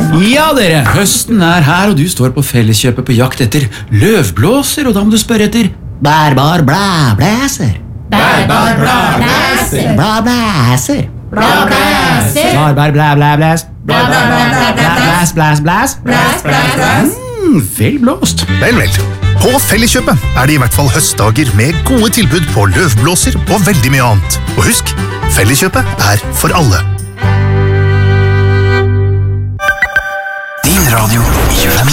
Ja, dere, høsten her, og du står på Felleskjøpet på jakt etter løvblåser, og da må du spørre etter bærbar blæblæser. Bærbar blæblæser. Blæblæser. Blæblæser. Bærbar blæblæblæs. Blæblæs. Blæs, blæs, blæs. Vel blåst. Vel. På Felleskjøpet det I hvert fall høstdager med gode tilbud på løvblåser og veldig mye annet. Og husk, Felleskjøpet for alle. Din radio i julen.